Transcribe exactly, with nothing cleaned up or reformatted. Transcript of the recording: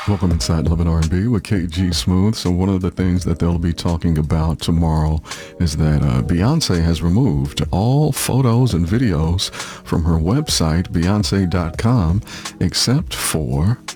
Welcome inside Love and R and B with K G Smooth. So one of the things that they'll be talking about tomorrow is that uh, Beyonce has removed all photos and videos from her website, Beyonce dot com, except for